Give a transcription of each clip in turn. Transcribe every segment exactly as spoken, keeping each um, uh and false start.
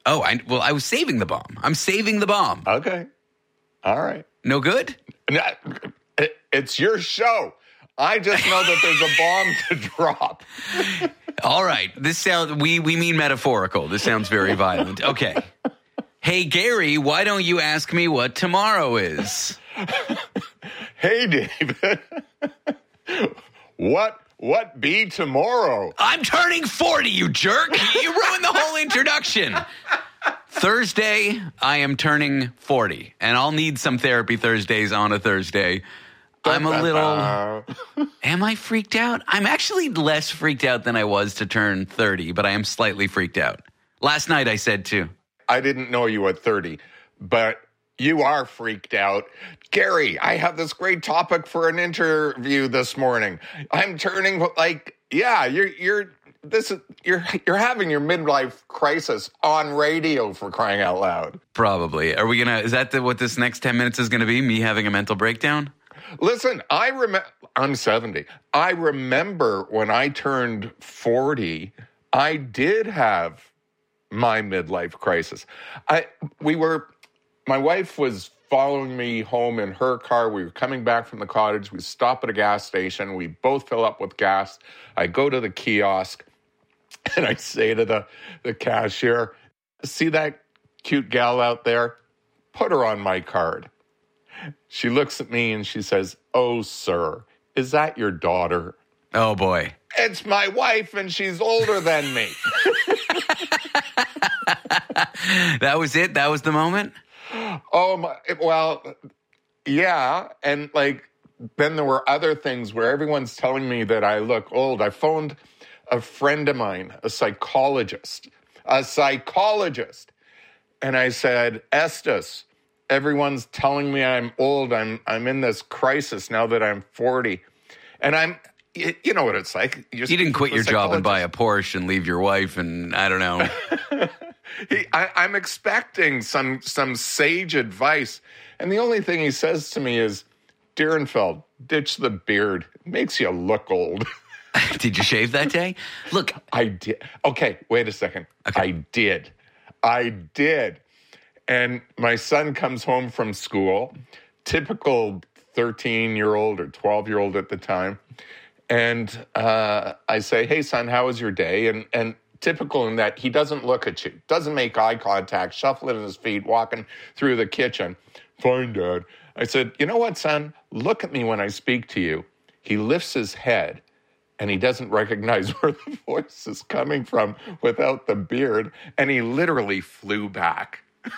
Oh, I, well, I was saving the bomb. I'm saving the bomb. Okay. All right. No good? No, it, it's your show. I just know that there's a bomb to drop. All right. This sounds, we, we mean metaphorical. This sounds very violent. Okay. Hey, Gary, why don't you ask me what tomorrow is? Hey, David. What what be tomorrow? I'm turning forty, you jerk. You ruined the whole introduction. Thursday, I am turning forty, and I'll need some therapy Thursdays on a Thursday. I'm a little... Am I freaked out? I'm actually less freaked out than I was to turn thirty, but I am slightly freaked out. Last night I said too. I didn't know you at thirty, but you are freaked out. Gary, I have this great topic for an interview this morning. I'm turning like, yeah, you're you're this is you're you're having your midlife crisis on radio, for crying out loud. Probably. Are we gonna? Is that the, what this next ten minutes is gonna be? Me having a mental breakdown? Listen, I remember. I'm seventy. I remember when I turned forty, I did have my midlife crisis. I we were. My wife was following me home in her car. We were coming back from the cottage. We stop at a gas station. We both fill up with gas. I go to the kiosk, and I say to the, the cashier, see that cute gal out there? Put her on my card. She looks at me and she says, oh, sir, is that your daughter? Oh, boy. It's my wife, and she's older than me. That was it? That was the moment? Oh, my, well, yeah. And like, then there were other things where everyone's telling me that I look old. I phoned a friend of mine, a psychologist, a psychologist. And I said, Estes, everyone's telling me I'm old. I'm, I'm in this crisis now that I'm forty. And I'm, you, you know what it's like. You're you didn't quit your job and buy a Porsche and leave your wife and I don't know. He, I, I'm expecting some some sage advice. And the only thing he says to me is, Dierenfeld, ditch the beard. It makes you look old. Did you shave that day? Look. I did. Okay, wait a second. Okay. I did. I did. And my son comes home from school, typical thirteen-year-old or twelve-year-old at the time. And uh, I say, hey, son, how was your day? And and typical in that he doesn't look at you, doesn't make eye contact, shuffling his feet, walking through the kitchen. Fine, Dad. I said, you know what, son? Look at me when I speak to you. He lifts his head, and he doesn't recognize where the voice is coming from without the beard, and he literally flew back.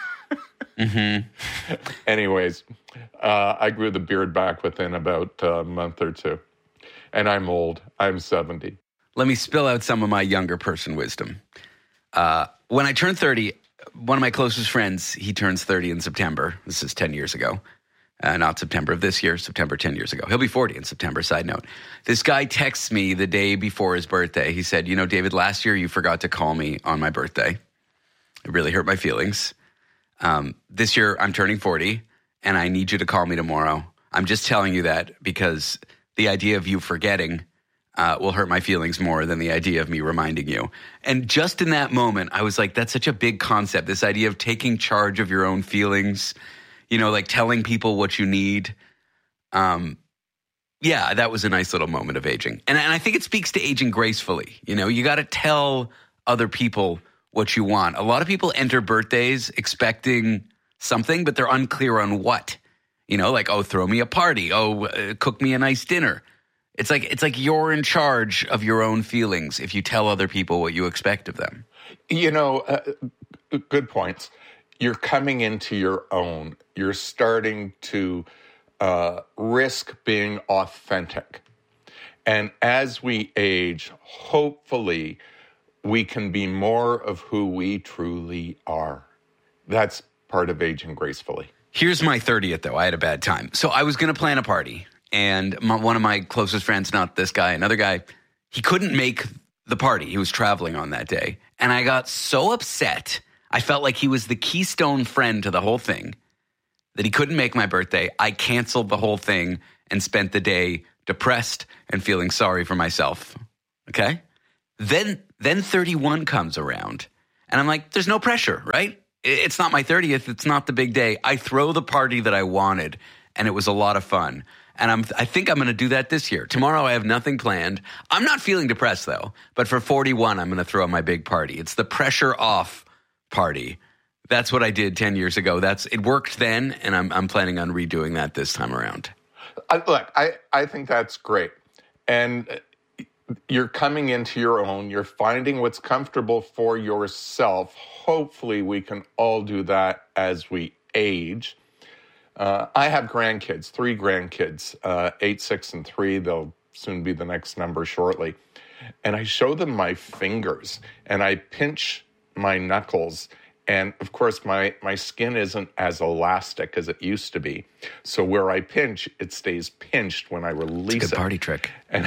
Mm-hmm. Anyways, uh, I grew the beard back within about a month or two, and I'm old. I'm seventy. Let me spill out some of my younger person wisdom. Uh, when I turned thirty, one of my closest friends, he turns thirty in September. This is ten years ago. Uh, not September of this year, September ten years ago. He'll be forty in September, side note. This guy texts me the day before his birthday. He said, you know, David, last year you forgot to call me on my birthday. It really hurt my feelings. Um, this year I'm turning forty, and I need you to call me tomorrow. I'm just telling you that because the idea of you forgetting Uh, will hurt my feelings more than the idea of me reminding you. And just in that moment, I was like, that's such a big concept, this idea of taking charge of your own feelings, you know, like telling people what you need. Um, yeah, that was a nice little moment of aging. And, and I think it speaks to aging gracefully. You know, you got to tell other people what you want. A lot of people enter birthdays expecting something, but they're unclear on what. You know, like, oh, throw me a party. Oh, uh, cook me a nice dinner. It's like it's like you're in charge of your own feelings if you tell other people what you expect of them. You know, uh, good points. You're coming into your own. You're starting to uh, risk being authentic. And as we age, hopefully we can be more of who we truly are. That's part of aging gracefully. Here's my thirtieth, though. I had a bad time. So I was going to plan a party. And my, one of my closest friends, not this guy, another guy, he couldn't make the party. He was traveling on that day. And I got so upset. I felt like he was the keystone friend to the whole thing that he couldn't make my birthday. I canceled the whole thing and spent the day depressed and feeling sorry for myself. Okay? Then, then thirty-one comes around. And I'm like, there's no pressure, right? It's not my thirtieth. It's not the big day. I throw the party that I wanted, and it was a lot of fun. And I'm, I think I'm going to do that this year. Tomorrow I have nothing planned. I'm not feeling depressed, though. But for forty-one, I'm going to throw my big party. It's the pressure off party. That's what I did ten years ago. That's it worked then, and I'm, I'm planning on redoing that this time around. Uh, look, I, I think that's great. And you're coming into your own. You're finding what's comfortable for yourself. Hopefully we can all do that as we age. Uh, I have grandkids, three grandkids, uh, eight, six, and three. They'll soon be the next number shortly. And I show them my fingers, and I pinch my knuckles. And, of course, my, my skin isn't as elastic as it used to be. So where I pinch, it stays pinched when I release it. It's a good party trick. And,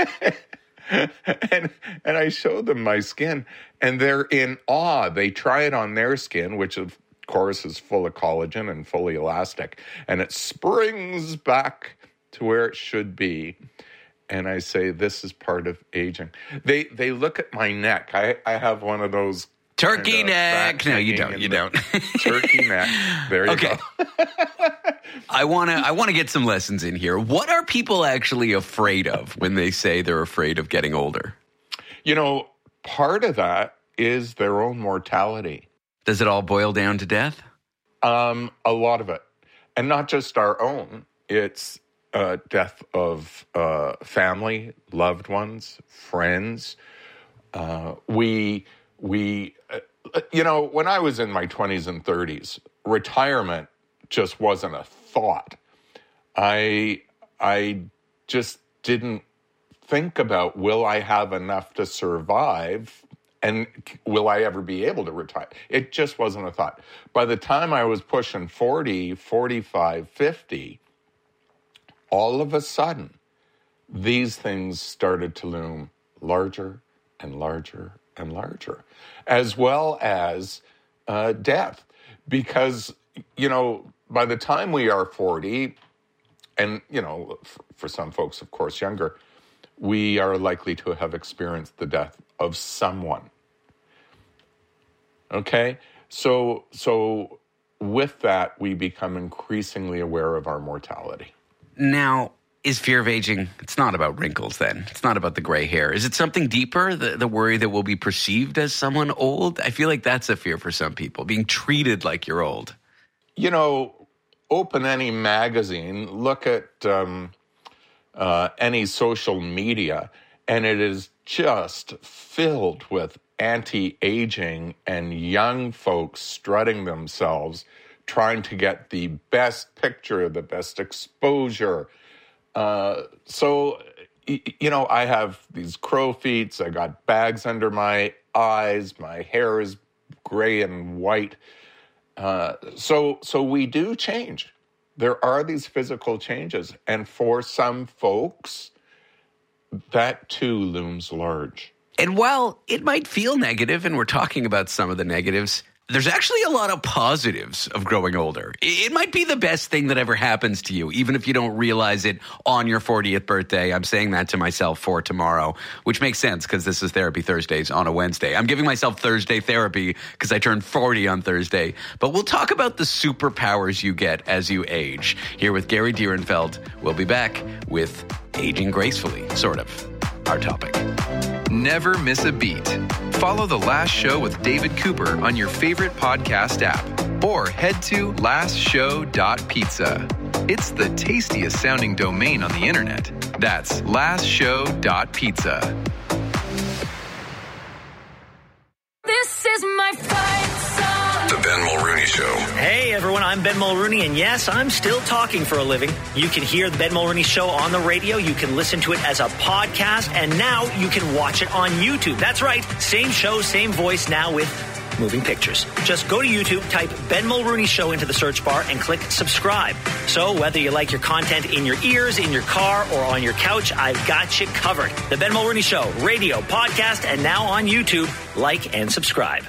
and, and I show them my skin, and they're in awe. They try it on their skin, which, of course, is full of collagen and fully elastic. And it springs back to where it should be. And I say, this is part of aging. They they look at my neck. I, I have one of those turkey kind of neck. No, you don't. You don't. Turkey neck. There you okay. go. I want to I want to get some lessons in here. What are people actually afraid of when they say they're afraid of getting older? You know, part of that is their own mortality. Does it all boil down to death? Um, a lot of it. And not just our own. It's uh, death of uh, family, loved ones, friends. Uh, we, we, uh, you know, when I was in my twenties and thirties, retirement just wasn't a thought. I, I just didn't think about, will I have enough to survive? And will I ever be able to retire? It just wasn't a thought. By the time I was pushing forty, forty-five, fifty, all of a sudden, these things started to loom larger and larger and larger, as well as uh, death. Because, you know, by the time we are forty, and, you know, f- for some folks, of course, younger, we are likely to have experienced the death of someone. Okay? So, so with that, we become increasingly aware of our mortality. Now, is fear of aging, it's not about wrinkles then. It's not about the gray hair. Is it something deeper, the, the worry that we'll be perceived as someone old? I feel like that's a fear for some people, being treated like you're old. You know, open any magazine, look at um, uh, any social media, and it is just filled with anti-aging and young folks strutting themselves, trying to get the best picture, the best exposure. Uh, so, you know, I have these crow feet, I got bags under my eyes, my hair is gray and white. Uh, so, so we do change. There are these physical changes. And for some folks, that too looms large. And while it might feel negative, and we're talking about some of the negatives, there's actually a lot of positives of growing older. It might be the best thing that ever happens to you, even if you don't realize it on your fortieth birthday. I'm saying that to myself for tomorrow, which makes sense because this is Therapy Thursdays on a Wednesday. I'm giving myself Thursday therapy because I turned forty on Thursday. But we'll talk about the superpowers you get as you age. Here with Gary Dierenfeld, we'll be back with Aging Gracefully, sort of, our topic. Never miss a beat. Follow The Last Show with David Cooper on your favorite podcast app or head to last show dot pizza. It's the tastiest sounding domain on the internet. That's last show dot pizza. This is my fight song. The Ben Mulrooney Show. Hey everyone, I'm Ben Mulrooney, and yes, I'm still talking for a living. You can hear the Ben Mulrooney Show on the radio, you can listen to it as a podcast, and now you can watch it on YouTube. That's right, same show, same voice, now with moving pictures. Just go to YouTube, type Ben Mulrooney Show into the search bar, and click subscribe. So whether you like your content in your ears, in your car, or on your couch, I've got you covered. The Ben Mulrooney Show, radio, podcast, and now on YouTube. Like and subscribe.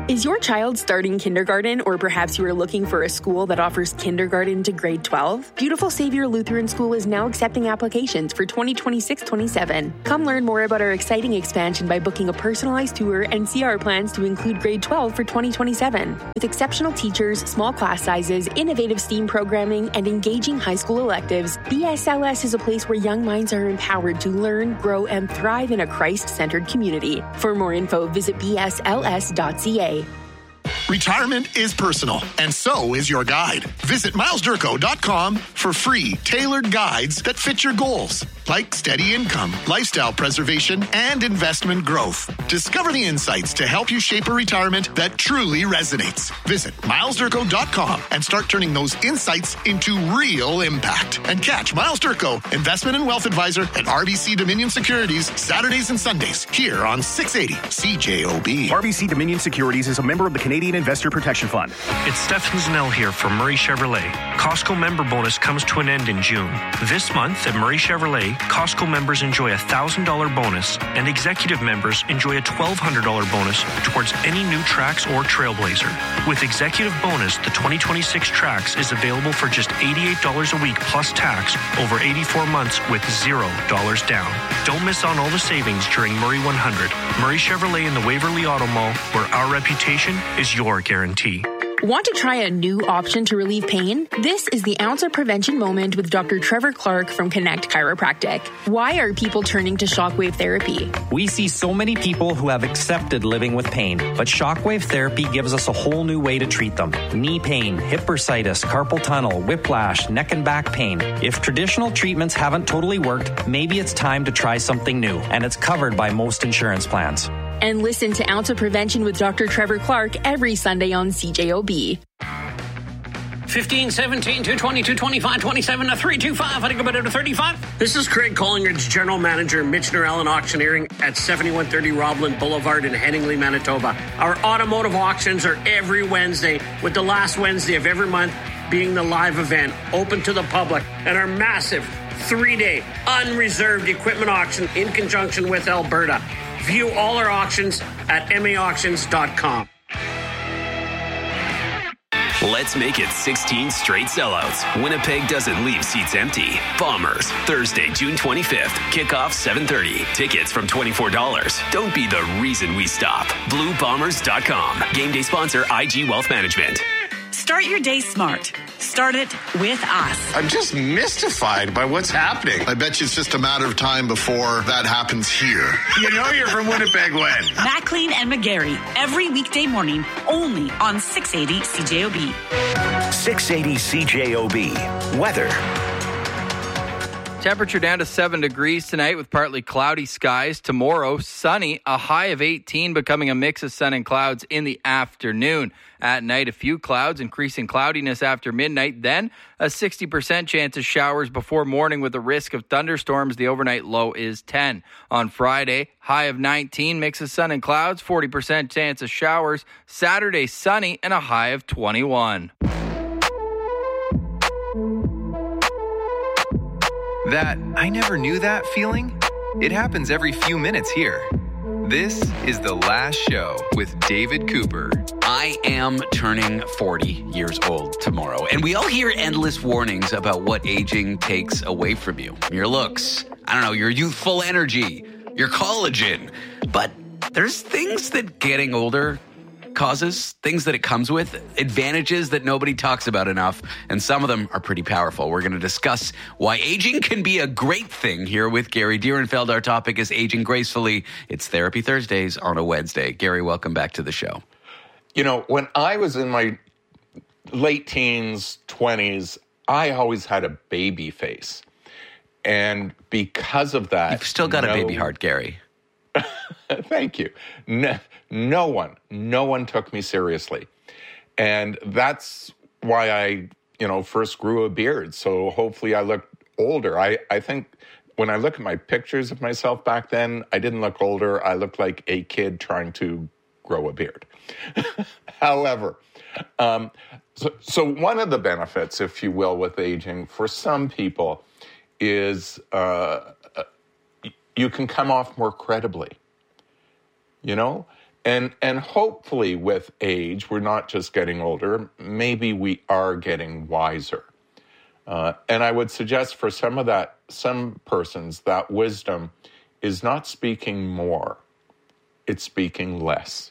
Is your child starting kindergarten, or perhaps you are looking for a school that offers kindergarten to grade twelve? Beautiful Savior Lutheran School is now accepting applications for twenty twenty-six twenty-seven. Come learn more about our exciting expansion by booking a personalized tour and see our plans to include grade twelve for twenty twenty-seven. With exceptional teachers, small class sizes, innovative STEAM programming, and engaging high school electives, B S L S is a place where young minds are empowered to learn, grow, and thrive in a Christ-centered community. For more info, visit b s l s dot c a. Retirement is personal, and so is your guide. Visit miles durko dot com for free, tailored guides that fit your goals, like steady income, lifestyle preservation, and investment growth. Discover the insights to help you shape a retirement that truly resonates. Visit miles durko dot com and start turning those insights into real impact. And catch Miles Durko, Investment and Wealth Advisor at R B C Dominion Securities, Saturdays and Sundays, here on six eighty C J O B. R B C Dominion Securities is a member of the Canadian Investor Protection Fund. It's Stefan Zanell here from Murray Chevrolet. Costco member bonus comes to an end in June. This month at Murray Chevrolet, Costco members enjoy a one thousand dollars bonus, and executive members enjoy a twelve hundred dollars bonus towards any new Trax or Trailblazer. With executive bonus, the twenty twenty-six Trax is available for just eighty-eight dollars a week plus tax over eighty-four months with zero dollars down. Don't miss on all the savings during Murray one hundred. Murray Chevrolet in the Waverly Auto Mall, where our reputation is your guarantee. Want to try a new option to relieve pain? This is the Ounce of Prevention Moment with Doctor Trevor Clark from Connect Chiropractic. Why are people turning to shockwave therapy? We see so many people who have accepted living with pain, but shockwave therapy gives us a whole new way to treat them. Knee pain, hip bursitis, carpal tunnel, whiplash, neck and back pain. If traditional treatments haven't totally worked, maybe it's time to try something new, and it's covered by most insurance plans. And listen to Ounce of Prevention with Doctor Trevor Clark every Sunday on C J O B. fifteen, seventeen, two twenty, two twenty-five, twenty-seven, three twenty-five. I think about it to thirty-five. This is Craig Collingridge, General Manager, Mitch Norellen Auctioneering at seventy-one thirty Robland Boulevard in Headingley, Manitoba. Our automotive auctions are every Wednesday, with the last Wednesday of every month being the live event, open to the public, and our massive three-day unreserved equipment auction in conjunction with Alberta. View all our auctions at m a auctions dot com. Let's make it sixteen straight sellouts. Winnipeg doesn't leave seats empty. Bombers, Thursday, June twenty-fifth. Kickoff seven thirty. Tickets from twenty-four dollars. Don't be the reason we stop. blue bombers dot com. Game day sponsor I G Wealth Management. Start your day smart. Start it with us. I'm just mystified by what's happening. I bet you it's just a matter of time before that happens here. You know you're from Winnipeg when? Maclean and McGarry, every weekday morning, only on six eighty C J O B. six eighty C J O B. Weather. Temperature down to seven degrees tonight with partly cloudy skies. Tomorrow, sunny, a high of eighteen, becoming a mix of sun and clouds in the afternoon. At night, a few clouds, increasing cloudiness after midnight. Then a sixty percent chance of showers before morning with a risk of thunderstorms. The overnight low is ten. On Friday, high of nineteen, mix of sun and clouds, forty percent chance of showers. Saturday, sunny and a high of twenty-one. That I never knew that feeling? It happens every few minutes here. This is The Last Show with David Cooper. I am turning forty years old tomorrow, and we all hear endless warnings about what aging takes away from you. Your looks, I don't know, your youthful energy, your collagen. But there's things that getting older causes, things that it comes with, advantages that nobody talks about enough, and some of them are pretty powerful. We're going to discuss why aging can be a great thing here with Gary Dierenfeld. Our topic is aging gracefully. It's Therapy Thursdays on a Wednesday. Gary, welcome back to the show. You know, when I was in my late teens, twenties, I always had a baby face. And because of that... You've still got no, a baby heart, Gary. Thank you. No, no one, no one took me seriously. And that's why I, you know, first grew a beard. So hopefully I looked older. I, I think when I look at my pictures of myself back then, I didn't look older. I looked like a kid trying to grow a beard. However, um, so, so one of the benefits, if you will, with aging for some people is uh, you can come off more credibly. You know, And and hopefully with age, we're not just getting older, maybe we are getting wiser. Uh, and I would suggest for some of that, some persons, that wisdom is not speaking more, it's speaking less.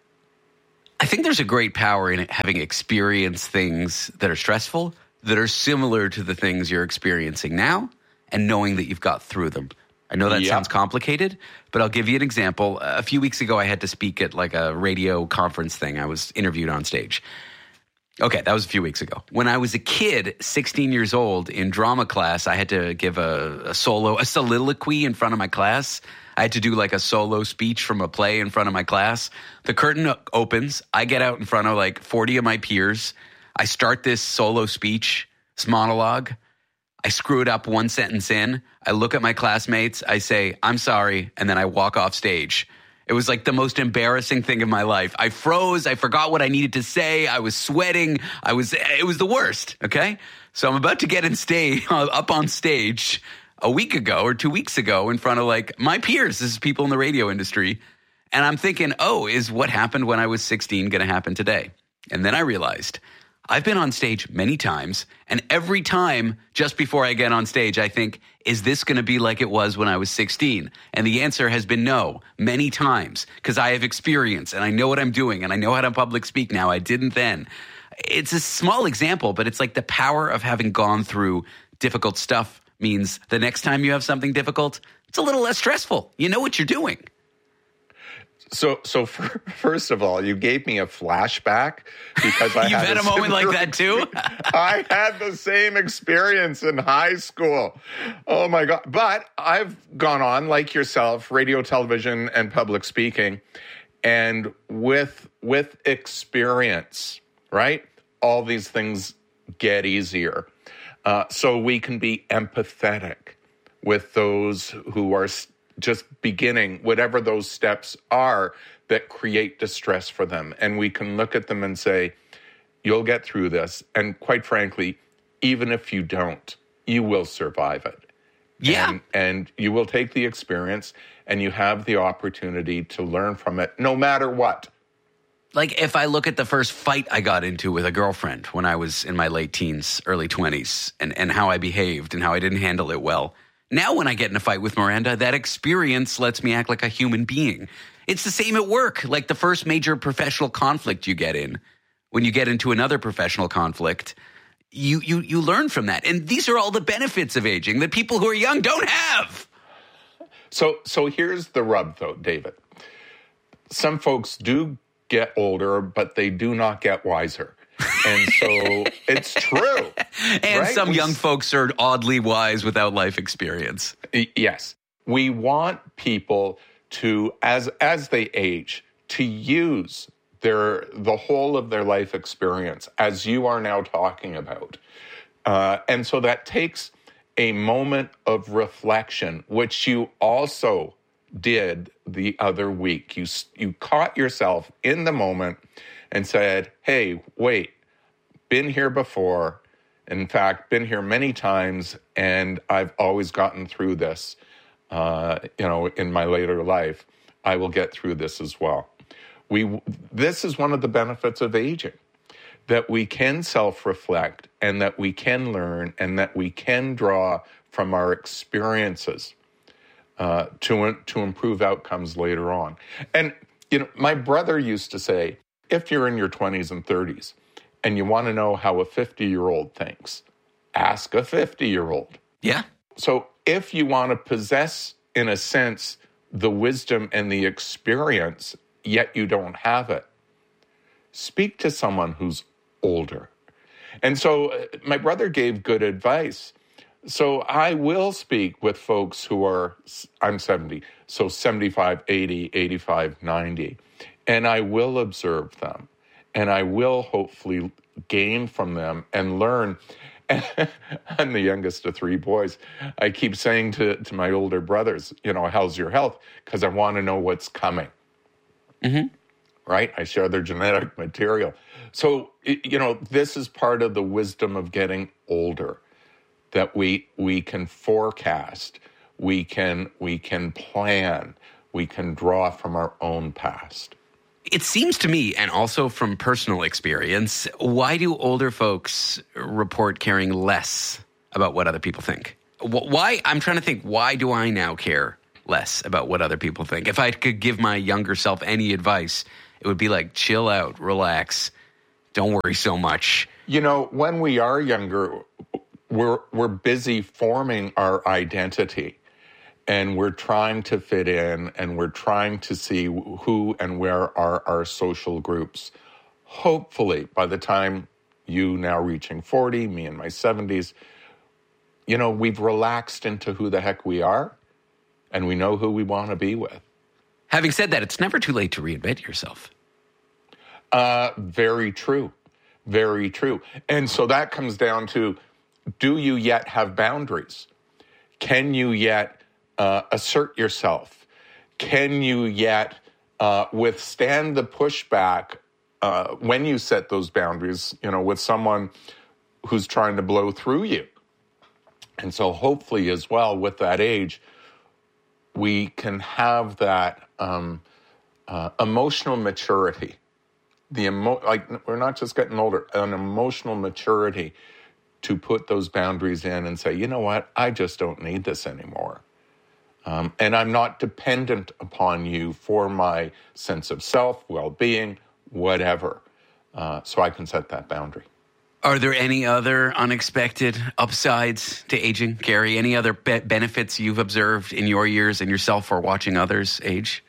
I think there's a great power in it, having experienced things that are stressful, that are similar to the things you're experiencing now, and knowing that you've got through them. I know that Yep. sounds complicated, but I'll give you an example. A few weeks ago, I had to speak at like a radio conference thing. I was interviewed on stage. Okay, that was a few weeks ago. When I was a kid, sixteen years old, in drama class, I had to give a, a solo, a soliloquy in front of my class. I had to do like a solo speech from a play in front of my class. The curtain opens. I get out in front of like forty of my peers. I start this solo speech, this monologue. I screw it up one sentence in. I look at my classmates. I say, I'm sorry. And then I walk off stage. It was like the most embarrassing thing in my life. I froze. I forgot what I needed to say. I was sweating. I was, it was the worst. Okay. So I'm about to get in stage, up on stage a week ago or two weeks ago in front of like my peers. This is people in the radio industry. And I'm thinking, oh, is what happened when I was sixteen going to happen today? And then I realized I've been on stage many times, and every time just before I get on stage, I think, is this going to be like it was when I was sixteen? And the answer has been no, many times, because I have experience, and I know what I'm doing, and I know how to public speak now. I didn't then. It's a small example, but it's like the power of having gone through difficult stuff means the next time you have something difficult, it's a little less stressful. You know what you're doing. So, so for, first of all, you gave me a flashback because I You've had, had a, a moment like that too. I had the same experience in high school. Oh my God! But I've gone on, like yourself, radio, television, and public speaking, and with with experience, right? All these things get easier, uh, so we can be empathetic with those who are just beginning, whatever those steps are that create distress for them. And we can look at them and say, you'll get through this. And quite frankly, even if you don't, you will survive it. Yeah. And, and you will take the experience and you have the opportunity to learn from it no matter what. Like if I look at the first fight I got into with a girlfriend when I was in my late teens, early twenties, and, and how I behaved and how I didn't handle it well. Now when I get in a fight with Miranda, that experience lets me act like a human being. It's the same at work, like the first major professional conflict you get in. When you get into another professional conflict, you you you learn from that. And these are all the benefits of aging that people who are young don't have. So so here's the rub, though, David. Some folks do get older, but they do not get wiser. And so it's true. And right? some we, young folks are oddly wise without life experience. Yes. We want people to, as as they age, to use their the whole of their life experience, as you are now talking about. Uh, and so that takes a moment of reflection, which you also did the other week. You you caught yourself in the moment and said, hey, wait, been here before. In fact, been here many times, and I've always gotten through this. Uh, you know, in my later life, I will get through this as well. We this is one of the benefits of aging, that we can self-reflect and that we can learn and that we can draw from our experiences uh, to to improve outcomes later on. And you know, my brother used to say, if you're in your twenties and thirties and you want to know how a fifty-year-old thinks, ask a fifty-year-old. Yeah. So if you want to possess, in a sense, the wisdom and the experience, yet you don't have it, speak to someone who's older. And so uh, my brother gave good advice. So I will speak with folks who are, I'm seventy, so seventy-five, eighty, eighty-five, ninety. And I will observe them, and I will hopefully gain from them and learn. I'm the youngest of three boys. I keep saying to, to my older brothers, you know, how's your health? Because I want to know what's coming. Mm-hmm. Right? I share their genetic material. So, you know, this is part of the wisdom of getting older, that we we can forecast, we can we can plan, we can draw from our own past. It seems to me, and also from personal experience, why do older folks report caring less about what other people think? Why? I'm trying to think, why do I now care less about what other people think? If I could give my younger self any advice, it would be like, chill out, relax, don't worry so much. You know, when we are younger, we're we're busy forming our identity. And we're trying to fit in, and we're trying to see who and where are our social groups. Hopefully, by the time you now reaching forty, me in my seventies, you know, we've relaxed into who the heck we are, and we know who we want to be with. Having said that, it's never too late to reinvent yourself. Uh, very true. Very true. And so that comes down to, do you yet have boundaries? Can you yet Uh, assert yourself? Can you yet uh, withstand the pushback uh, when you set those boundaries, you know, with someone who's trying to blow through you? And so hopefully as well with that age, we can have that um, uh, emotional maturity. The emo- like we're not just getting older, an emotional maturity to put those boundaries in and say, you know what, I just don't need this anymore. Um, and I'm not dependent upon you for my sense of self, well-being, whatever. Uh, so I can set that boundary. Are there any other unexpected upsides to aging, Gary? Any other be- benefits you've observed in your years and yourself or watching others age?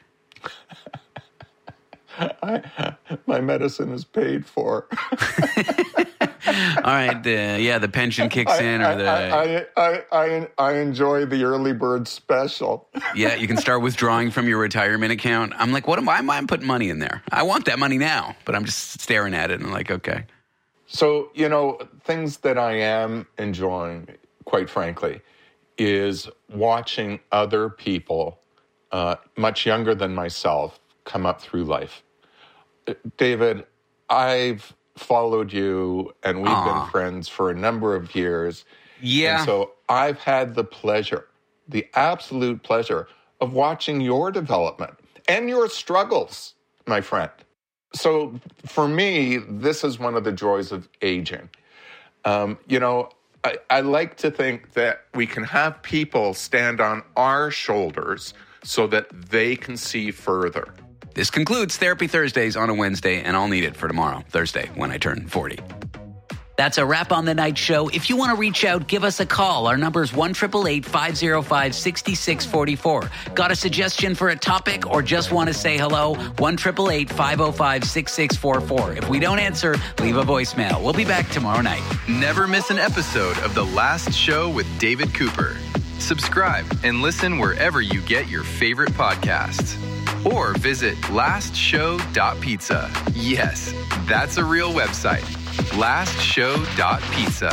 I, my medicine is paid for. All right, uh, yeah, the pension kicks I, in, or the I, I, I, I enjoy the early bird special. Yeah, you can start withdrawing from your retirement account. I'm like, what am I? Why am I putting money in there? I want that money now, but I'm just staring at it and I'm like, okay. So, you know, things that I am enjoying, quite frankly, is watching other people uh, much younger than myself come up through life. David, I've followed you and we've Aww. been friends for a number of years. Yeah. And so I've had the pleasure, the absolute pleasure of watching your development and your struggles, my friend. So for me, this is one of the joys of aging. Um, you know, I, I like to think that we can have people stand on our shoulders so that they can see further. This concludes Therapy Thursdays on a Wednesday, and I'll need it for tomorrow, Thursday, when I turn forty. That's a wrap on the night show. If you want to reach out, give us a call. Our number is one eight eight eight, five oh five, six six four four. Got a suggestion for a topic or just want to say hello? one eight eight eight, five oh five, six six four four. If we don't answer, leave a voicemail. We'll be back tomorrow night. Never miss an episode of The Last Show with David Cooper. Subscribe and listen wherever you get your favorite podcasts. Or visit last show dot pizza. Yes, that's a real website. last show dot pizza.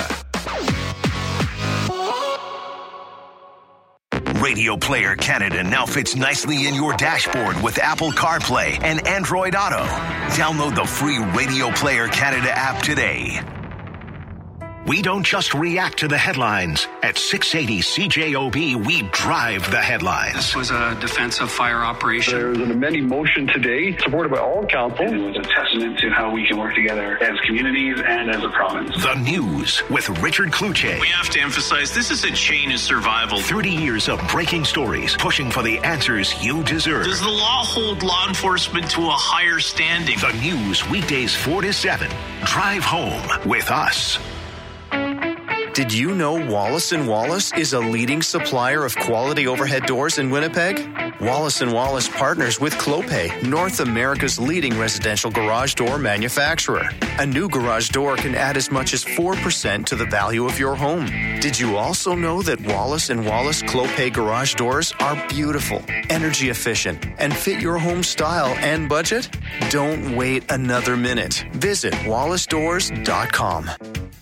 Radio Player Canada now fits nicely in your dashboard with Apple CarPlay and Android Auto. Download the free Radio Player Canada app today. We don't just react to the headlines. At six eighty C J O B, we drive the headlines. This was a defensive fire operation. There was an amending motion today, supported by all council. And it was a testament to how we can work together as communities and as a province. The News with Richard Kluche. We have to emphasize this is a chain of survival. thirty years of breaking stories, pushing for the answers you deserve. Does the law hold law enforcement to a higher standing? The News, weekdays four to seven. Drive home with us. Did you know Wallace and Wallace is a leading supplier of quality overhead doors in Winnipeg? Wallace and Wallace partners with Clopay, North America's leading residential garage door manufacturer. A new garage door can add as much as four percent to the value of your home. Did you also know that Wallace and Wallace Clopay garage doors are beautiful, energy efficient, and fit your home style and budget? Don't wait another minute. Visit wallace doors dot com.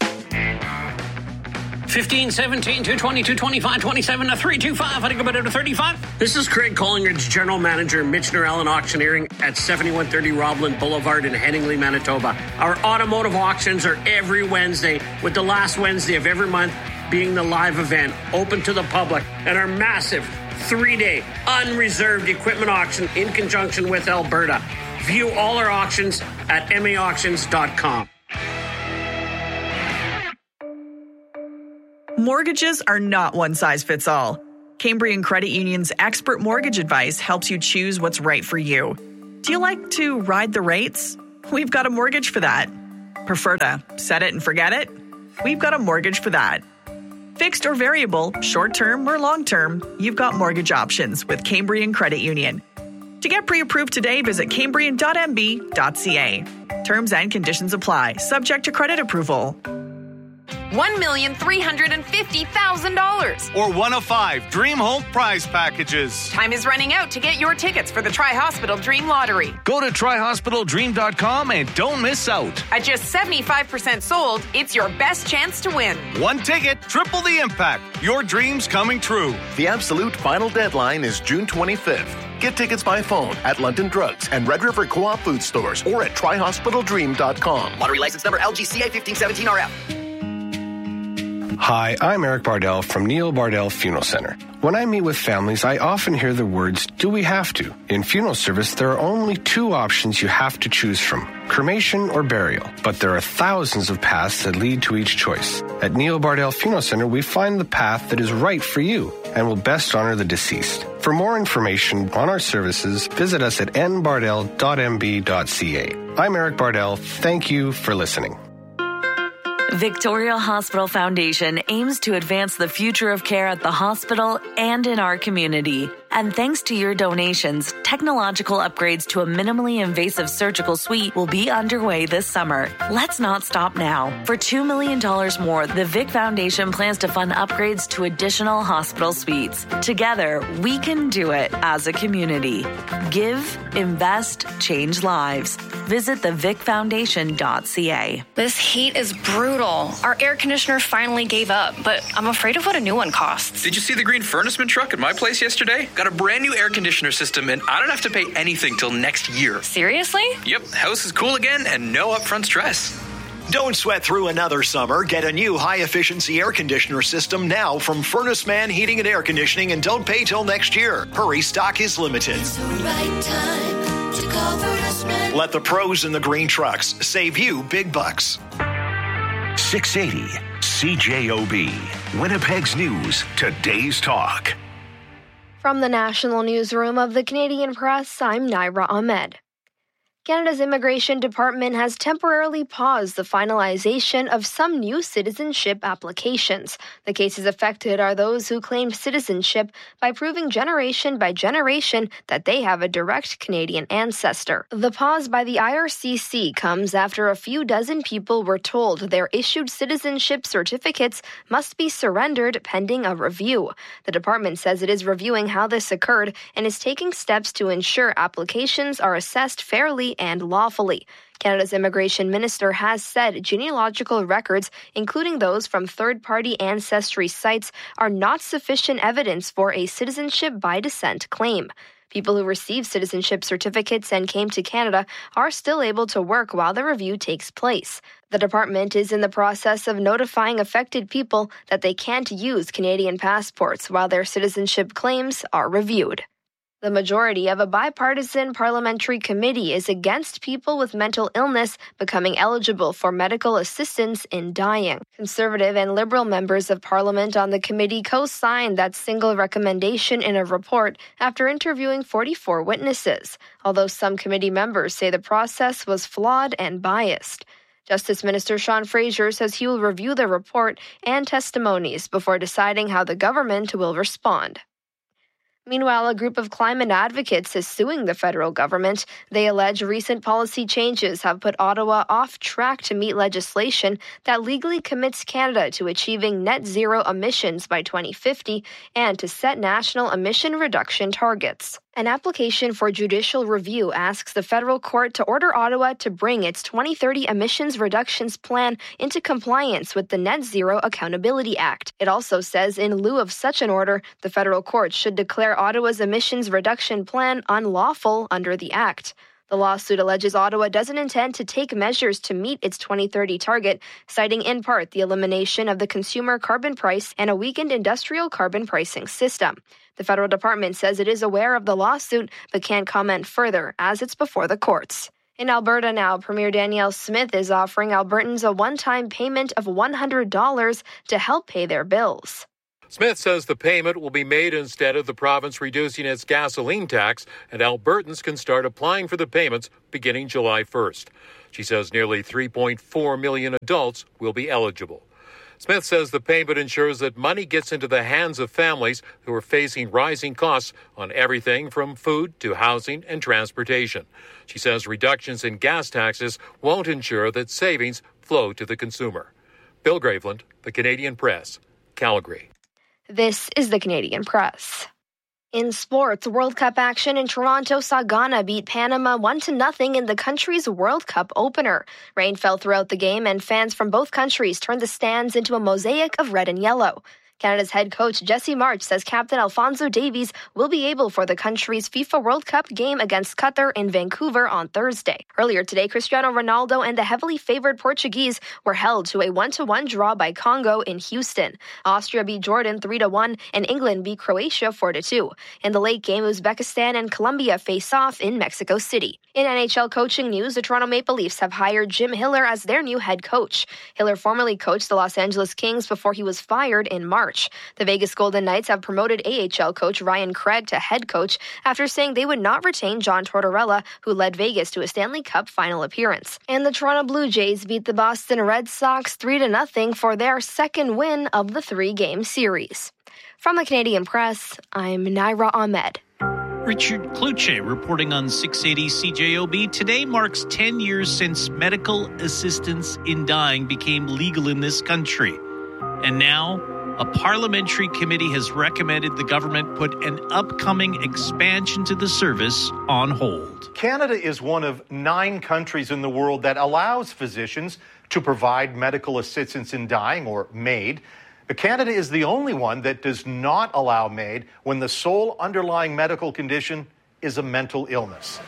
fifteen, seventeen, two twenty, two twenty-five, twenty-seven, three two five. I think about it to thirty-five. This is Craig Collingridge, General Manager, Michener Allen Auctioneering at seventy-one thirty Roblin Boulevard in Headingley, Manitoba. Our automotive auctions are every Wednesday, with the last Wednesday of every month being the live event, open to the public, and our massive three-day unreserved equipment auction in conjunction with Alberta. View all our auctions at m a auctions dot com. Mortgages are not one size fits all. Cambrian Credit Union's expert mortgage advice helps you choose what's right for you. Do you like to ride the rates? We've got a mortgage for that. Prefer to set it and forget it? We've got a mortgage for that. Fixed or variable, short-term or long-term, you've got mortgage options with Cambrian Credit Union. To get pre-approved today, visit cambrian dot m b dot c a. Terms and conditions apply, subject to credit approval. one million three hundred fifty thousand dollars. Or one of five Dream Home prize packages. Time is running out to get your tickets for the Tri-Hospital Dream Lottery. Go to tri hospital dream dot com and don't miss out. At just seventy-five percent sold, it's your best chance to win. One ticket, triple the impact. Your dreams coming true. The absolute final deadline is June twenty-fifth. Get tickets by phone at London Drugs and Red River Co-op food stores or at tri hospital dream dot com. Lottery license number L G C A fifteen seventeen R F. Hi, I'm Eric Bardell from Neil Bardell Funeral Center. When I meet with families, I often hear the words, do we have to? In funeral service, there are only two options you have to choose from, cremation or burial. But there are thousands of paths that lead to each choice. At Neil Bardell Funeral Center, we find the path that is right for you and will best honor the deceased. For more information on our services, visit us at n bardell dot m b dot c a. I'm Eric Bardell. Thank you for listening. Victoria Hospital Foundation aims to advance the future of care at the hospital and in our community. And thanks to your donations, technological upgrades to a minimally invasive surgical suite will be underway this summer. Let's not stop now. For two million dollars more, the Vic Foundation plans to fund upgrades to additional hospital suites. Together, we can do it as a community. Give, invest, change lives. Visit the vic foundation dot c a. This heat is brutal. Our air conditioner finally gave up, but I'm afraid of what a new one costs. Did you see the green furnaceman truck at my place yesterday? Got a brand new air conditioner system, and I don't have to pay anything till next year. Seriously? Yep, house is cool again and no upfront stress. Don't sweat through another summer. Get a new high-efficiency air conditioner system now from Furnace Man Heating and Air Conditioning and don't pay till next year. Hurry, stock is limited. It's the right time to call Furnace Man. Let the pros in the green trucks save you big bucks. six eighty C J O B. Winnipeg's News. Today's Talk. From the National Newsroom of the Canadian Press, I'm Naira Ahmed. Canada's Immigration Department has temporarily paused the finalization of some new citizenship applications. The cases affected are those who claimed citizenship by proving generation by generation that they have a direct Canadian ancestor. The pause by the I R C C comes after a few dozen people were told their issued citizenship certificates must be surrendered pending a review. The department says it is reviewing how this occurred and is taking steps to ensure applications are assessed fairly and lawfully. Canada's immigration minister has said genealogical records, including those from third-party ancestry sites, are not sufficient evidence for a citizenship by descent claim. People who receive citizenship certificates and came to Canada are still able to work while the review takes place. The department is in the process of notifying affected people that they can't use Canadian passports while their citizenship claims are reviewed. The majority of a bipartisan parliamentary committee is against people with mental illness becoming eligible for medical assistance in dying. Conservative and Liberal members of Parliament on the committee co-signed that single recommendation in a report after interviewing forty-four witnesses, although some committee members say the process was flawed and biased. Justice Minister Sean Fraser says he will review the report and testimonies before deciding how the government will respond. Meanwhile, a group of climate advocates is suing the federal government. They allege recent policy changes have put Ottawa off track to meet legislation that legally commits Canada to achieving net zero emissions by twenty fifty and to set national emission reduction targets. An application for judicial review asks the federal court to order Ottawa to bring its twenty thirty emissions reductions plan into compliance with the Net Zero Accountability Act. It also says in lieu of such an order, the federal court should declare Ottawa's emissions reduction plan unlawful under the Act. The lawsuit alleges Ottawa doesn't intend to take measures to meet its twenty thirty target, citing in part the elimination of the consumer carbon price and a weakened industrial carbon pricing system. The federal department says it is aware of the lawsuit but can't comment further as it's before the courts. In Alberta now, Premier Danielle Smith is offering Albertans a one-time payment of one hundred dollars to help pay their bills. Smith says the payment will be made instead of the province reducing its gasoline tax, and Albertans can start applying for the payments beginning July first. She says nearly three point four million adults will be eligible. Smith says the payment ensures that money gets into the hands of families who are facing rising costs on everything from food to housing and transportation. She says reductions in gas taxes won't ensure that savings flow to the consumer. Bill Graveland, The Canadian Press, Calgary. This is The Canadian Press. In sports, World Cup action in Toronto saw Ghana beat Panama one to nothing in the country's World Cup opener. Rain fell throughout the game, and fans from both countries turned the stands into a mosaic of red and yellow. Canada's head coach Jesse March says Captain Alphonso Davies will be able for the country's FIFA World Cup game against Qatar in Vancouver on Thursday. Earlier today, Cristiano Ronaldo and the heavily favored Portuguese were held to a one to one draw by Congo in Houston. Austria beat Jordan three to one, and England beat Croatia four to two. In the late game, Uzbekistan and Colombia face off in Mexico City. In N H L coaching news, the Toronto Maple Leafs have hired Jim Hiller as their new head coach. Hiller formerly coached the Los Angeles Kings before he was fired in March. The Vegas Golden Knights have promoted A H L coach Ryan Craig to head coach after saying they would not retain John Tortorella, who led Vegas to a Stanley Cup final appearance. And the Toronto Blue Jays beat the Boston Red Sox three to nothing for their second win of the three-game series. From the Canadian Press, I'm Naira Ahmed. Richard Kluche reporting on six eighty C J O B. Today marks ten years since medical assistance in dying became legal in this country. And now, a parliamentary committee has recommended the government put an upcoming expansion to the service on hold. Canada is one of nine countries in the world that allows physicians to provide medical assistance in dying, or MAID. But Canada is the only one that does not allow MAID when the sole underlying medical condition is a mental illness.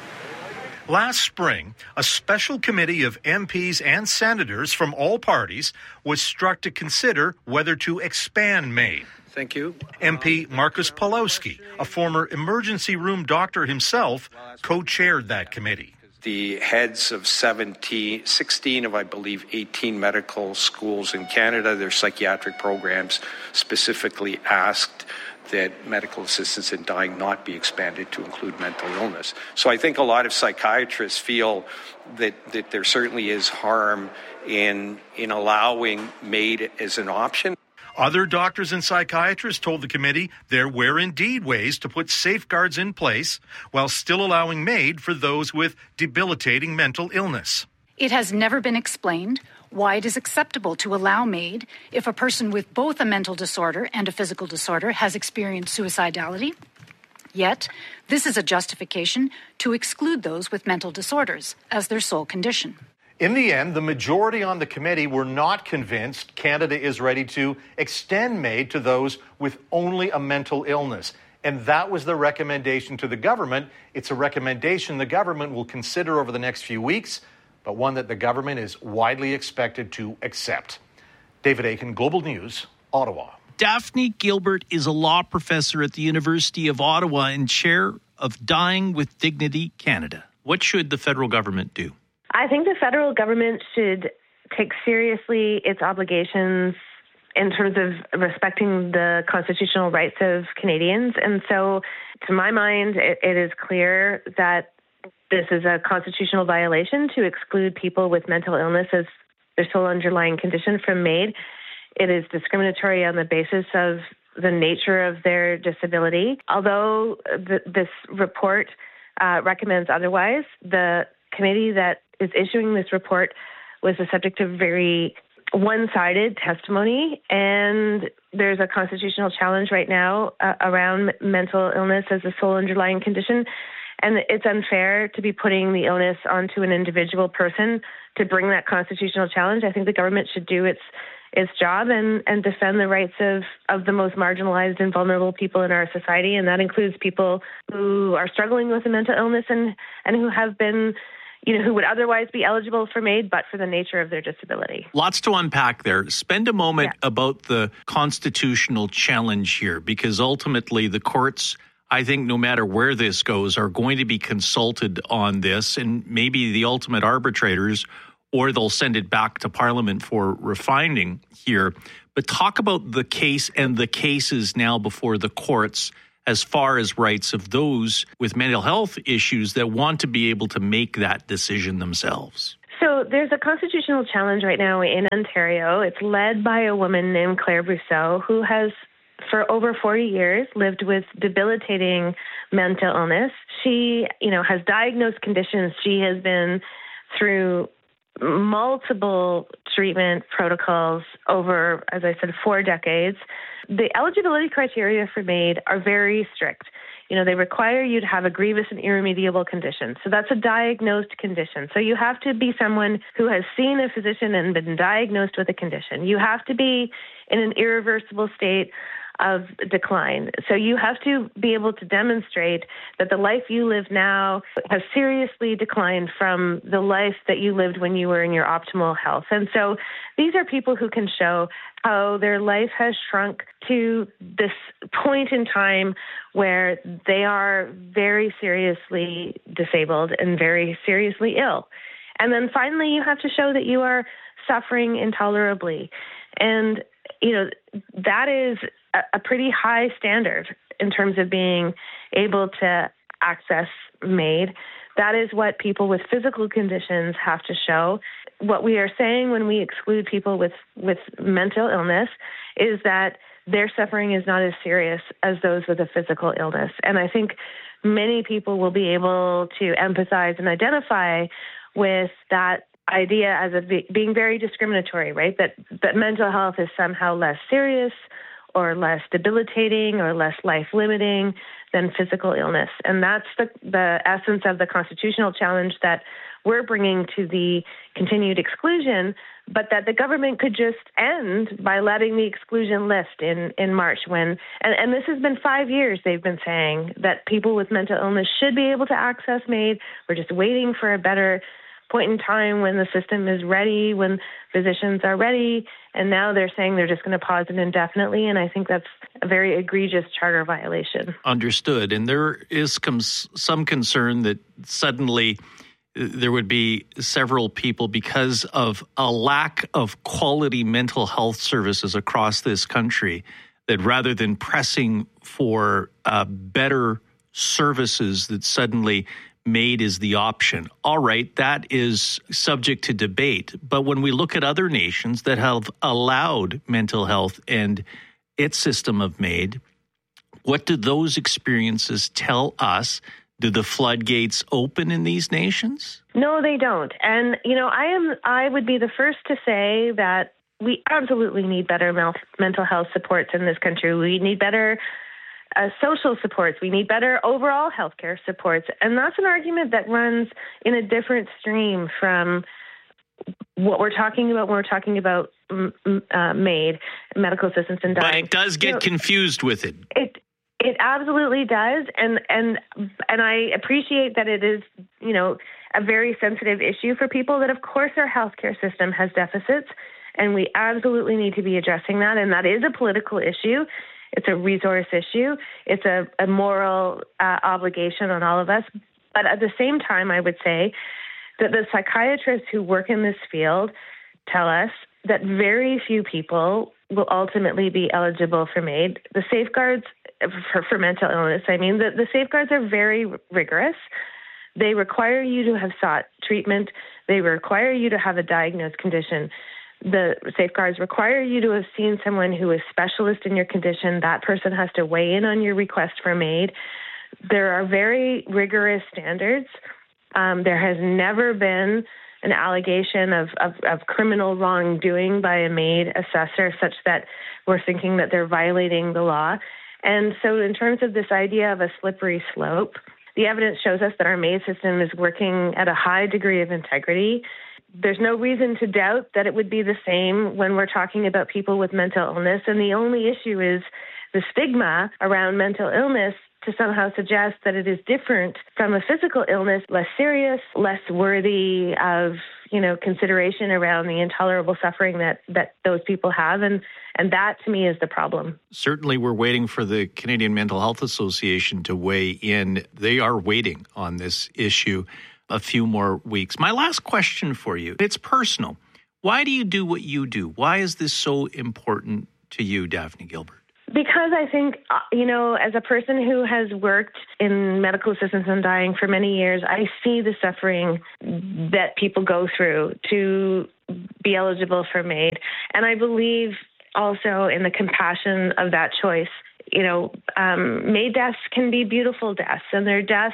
Last spring, a special committee of M Ps and senators from all parties was struck to consider whether to expand MAID. Thank you. M P Marcus Pawlowski, a former emergency room doctor himself, co-chaired that committee. The heads of seventeen, sixteen of, I believe, eighteen medical schools in Canada, their psychiatric programs specifically asked that medical assistance in dying not be expanded to include mental illness. So I think a lot of psychiatrists feel that, that there certainly is harm in, in allowing MAID as an option. Other doctors and psychiatrists told the committee there were indeed ways to put safeguards in place while still allowing MAID for those with debilitating mental illness. It has never been explained why it is acceptable to allow MAID if a person with both a mental disorder and a physical disorder has experienced suicidality. Yet, this is a justification to exclude those with mental disorders as their sole condition. In the end, the majority on the committee were not convinced Canada is ready to extend MAID to those with only a mental illness. And that was the recommendation to the government. It's a recommendation the government will consider over the next few weeks, but one that the government is widely expected to accept. David Aiken, Global News, Ottawa. Daphne Gilbert is a law professor at the University of Ottawa and chair of Dying with Dignity Canada. What should the federal government do? I think the federal government should take seriously its obligations in terms of respecting the constitutional rights of Canadians. And so, to my mind, it, it is clear that this is a constitutional violation to exclude people with mental illness as their sole underlying condition from MAID. It is discriminatory on the basis of the nature of their disability. Although the, this report uh, recommends otherwise, the committee that is issuing this report was the subject of very one-sided testimony, and there's a constitutional challenge right now uh, around mental illness as a sole underlying condition. And it's unfair to be putting the onus onto an individual person to bring that constitutional challenge. I think the government should do its its job and, and defend the rights of, of the most marginalized and vulnerable people in our society. And that includes people who are struggling with a mental illness and, and who have been, you know, who would otherwise be eligible for MAID, but for the nature of their disability. Lots to unpack there. Spend a moment yeah. about the constitutional challenge here, because ultimately the courts, I think no matter where this goes, are going to be consulted on this, and maybe the ultimate arbitrators, or they'll send it back to Parliament for refining here. But talk about the case and the cases now before the courts as far as rights of those with mental health issues that want to be able to make that decision themselves. So there's a constitutional challenge right now in Ontario. It's led by a woman named Claire Brousseau, who has for over forty years lived with debilitating mental illness. She, you know, has diagnosed conditions. She has been through multiple treatment protocols over, as I said, four decades. The eligibility criteria for MAID are very strict. You know, they require you to have a grievous and irremediable condition. So that's a diagnosed condition. So you have to be someone who has seen a physician and been diagnosed with a condition. You have to be in an irreversible state of decline. So you have to be able to demonstrate that the life you live now has seriously declined from the life that you lived when you were in your optimal health. And so these are people who can show how their life has shrunk to this point in time where they are very seriously disabled and very seriously ill. And then finally, you have to show that you are suffering intolerably. And, you know, that is a pretty high standard in terms of being able to access MAID. That is what people with physical conditions have to show. What we are saying when we exclude people with, with mental illness is that their suffering is not as serious as those with a physical illness. And I think many people will be able to empathize and identify with that idea as a, being very discriminatory, right? That, that mental health is somehow less serious or less debilitating or less life-limiting than physical illness. And that's the, the essence of the constitutional challenge that we're bringing to the continued exclusion, but that the government could just end by letting the exclusion lift in, in March when, and, and this has been five years they've been saying that people with mental illness should be able to access MAID. We're just waiting for a better point in time when the system is ready, when physicians are ready, and now they're saying they're just going to pause it indefinitely, and I think that's a very egregious charter violation. Understood. And there is some concern that suddenly there would be several people, because of a lack of quality mental health services across this country, that rather than pressing for uh, better services, that suddenly MAID is the option. All right, that is subject to debate. But when we look at other nations that have allowed mental health and its system of MAID, what do those experiences tell us? Do the floodgates open in these nations? No, they don't. And, you know, I am. I would be the first to say that we absolutely need better mental health supports in this country. We need better Uh, social supports. We need better overall healthcare supports. And that's an argument that runs in a different stream from what we're talking about when we're talking about uh, MAID, medical assistance in dying. But it does get you know, confused with it. It it absolutely does. And, and, and I appreciate that it is, you know, a very sensitive issue for people, that of course our healthcare system has deficits, and we absolutely need to be addressing that. And that is a political issue. It's a resource issue. It's a, a moral uh, obligation on all of us. But at the same time, I would say that the psychiatrists who work in this field tell us that very few people will ultimately be eligible for MAID. The safeguards for, for mental illness, I mean, the, the safeguards are very rigorous. They require you to have sought treatment. They require you to have a diagnosed condition. The safeguards require you to have seen someone who is specialist in your condition. That person has to weigh in on your request for MAID. There are very rigorous standards. Um, there has never been an allegation of, of, of criminal wrongdoing by a MAID assessor such that we're thinking that they're violating the law. And so in terms of this idea of a slippery slope, the evidence shows us that our MAID system is working at a high degree of integrity. there's no reason to doubt that it would be the same when we're talking about people with mental illness. And the only issue is the stigma around mental illness to somehow suggest that it is different from a physical illness, less serious, less worthy of, you know, consideration around the intolerable suffering that, that those people have. And, and that, to me, is the problem. Certainly, we're waiting for the Canadian Mental Health Association to weigh in. They are waiting on this issue a few more weeks. My last question for you, it's personal. Why do you do what you do? Why is this so important to you, Daphne Gilbert? Because I think, you know, as a person who has worked in medical assistance in dying for many years, I see the suffering that people go through to be eligible for MAID. And I believe also in the compassion of that choice. You know, um, MAID deaths can be beautiful deaths, and they're deaths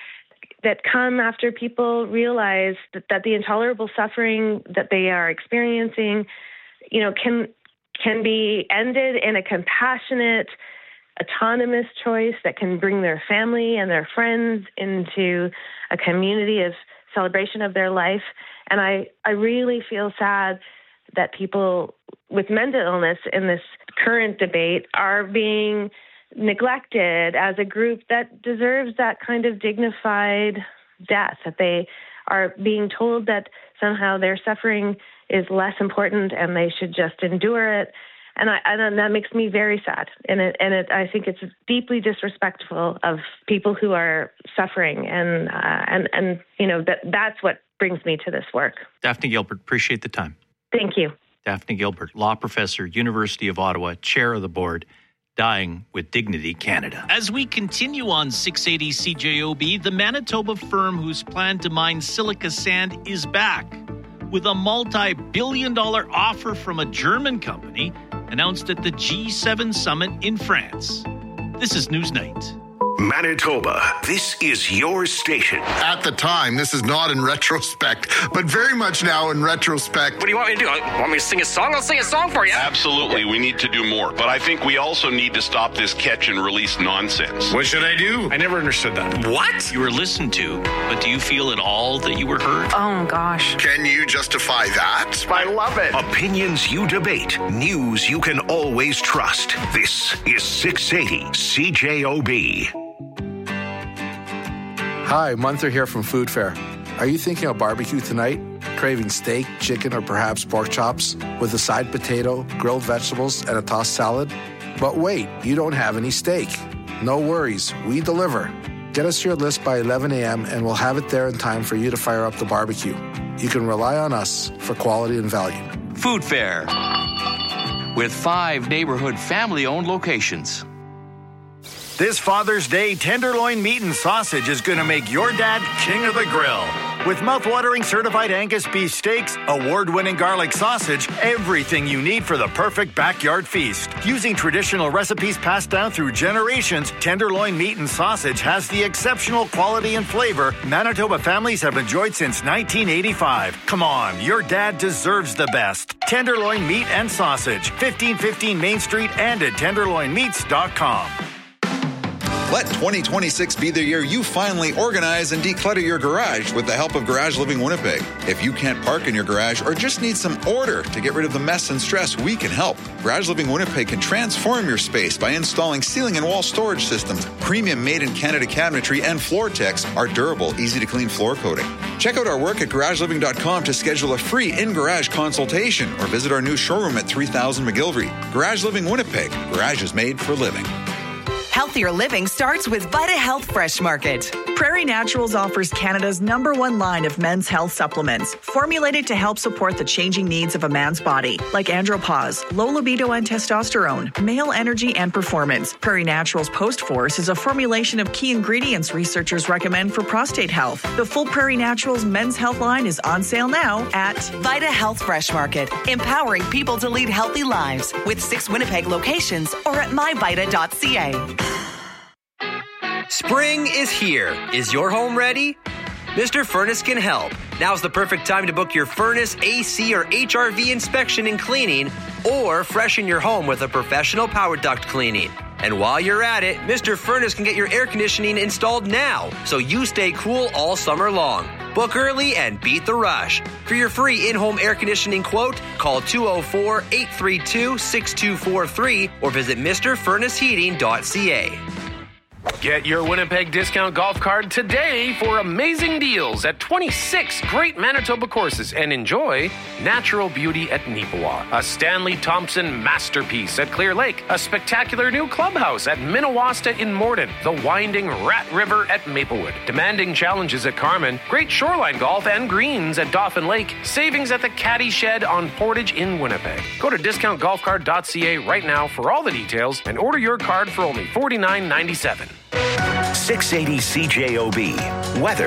that come after people realize that, that the intolerable suffering that they are experiencing, you know, can can be ended in a compassionate, autonomous choice that can bring their family and their friends into a community of celebration of their life. And I, I really feel sad that people with mental illness in this current debate are being neglected as a group that deserves that kind of dignified death, that they are being told that somehow their suffering is less important and they should just endure it. And, I, and that makes me very sad. And it, and it, I think it's deeply disrespectful of people who are suffering. And, uh, and, and you know, that that's what brings me to this work. Daphne Gilbert, appreciate the time. Thank you. Daphne Gilbert, law professor, University of Ottawa, chair of the board, Dying with Dignity Canada. As we continue on six eighty C J O B, the Manitoba firm whose plan to mine silica sand is back with a multi-billion dollar offer from a German company announced at the G seven summit in France. This is Newsnight. Manitoba, this is your station. At the time, this is not in retrospect, but very much now in retrospect. What do you want me to do? Want me to sing a song? I'll sing a song for you. Absolutely, we need to do more. But I think we also need to stop this catch and release nonsense. What should I do? I never understood that. What? You were listened to, but do you feel at all that you were heard? Oh, gosh. Can you justify that? I love it. Opinions you debate, news you can always trust. This is six eighty C J O B. Hi, Munther here from Food Fair. Are you thinking of barbecue tonight? Craving steak, chicken, or perhaps pork chops with a side potato, grilled vegetables, and a tossed salad? But wait, you don't have any steak. No worries, we deliver. Get us your list by eleven a.m. and we'll have it there in time for you to fire up the barbecue. You can rely on us for quality and value. Food Fair, with five neighborhood family-owned locations. This Father's Day, tenderloin meat and sausage is going to make your dad king of the grill. With mouth-watering certified Angus beef steaks, award-winning garlic sausage, everything you need for the perfect backyard feast. Using traditional recipes passed down through generations, tenderloin meat and sausage has the exceptional quality and flavor Manitoba families have enjoyed since nineteen eighty-five. Come on, your dad deserves the best. Tenderloin meat and sausage, fifteen fifteen Main Street and at tenderloin meats dot com. Let twenty twenty-six be the year you finally organize and declutter your garage with the help of Garage Living Winnipeg. If you can't park in your garage or just need some order to get rid of the mess and stress, we can help. Garage Living Winnipeg can transform your space by installing ceiling and wall storage systems, premium made-in-Canada cabinetry, and floor techs, our durable, easy-to-clean floor coating. Check out our work at garage living dot com to schedule a free in-garage consultation or visit our new showroom at three thousand McGilvery. Garage Living Winnipeg. Garage is made for living. Healthier living starts with Vita Health Fresh Market. Prairie Naturals offers Canada's number one line of men's health supplements, formulated to help support the changing needs of a man's body, like andropause, low libido and testosterone, male energy and performance. Prairie Naturals Post Force is a formulation of key ingredients researchers recommend for prostate health. The full Prairie Naturals men's health line is on sale now at Vita Health Fresh Market, empowering people to lead healthy lives with six Winnipeg locations or at my vita dot c a. Spring is here. Is your home ready? Mister Furnace can help. Now's the perfect time to book your furnace, A C, or H R V inspection and cleaning, or freshen your home with a professional power duct cleaning. And while you're at it, Mister Furnace can get your air conditioning installed now, so you stay cool all summer long. Book early and beat the rush. For your free in-home air conditioning quote, call two oh four, eight three two, six two four three or visit Mister Furnace Heating dot C A. Get your Winnipeg Discount Golf Card today for amazing deals at twenty-six great Manitoba courses and enjoy natural beauty at Neepawa, a Stanley Thompson masterpiece at Clear Lake, a spectacular new clubhouse at Minnewasta in Morden, the winding Rat River at Maplewood, demanding challenges at Carmen, great shoreline golf and greens at Dauphin Lake, savings at the Caddy Shed on Portage in Winnipeg. Go to discount golf card dot C A right now for all the details and order your card for only forty-nine ninety-seven. six eighty C J O B. Weather.